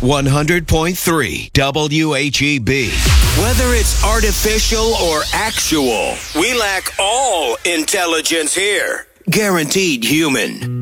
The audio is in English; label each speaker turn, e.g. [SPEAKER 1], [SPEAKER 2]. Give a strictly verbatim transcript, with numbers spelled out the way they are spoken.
[SPEAKER 1] one hundred point three W H E B. Whether it's artificial or actual, we lack all intelligence here. Guaranteed human.